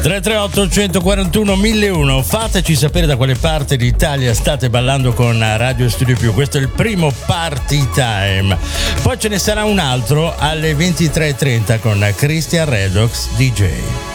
338 141 1001, fateci sapere da quale parte d'Italia state ballando con Radio Studio Più. Questo è il primo Party Time, poi ce ne sarà un altro alle 23:30 con Christian Redox DJ.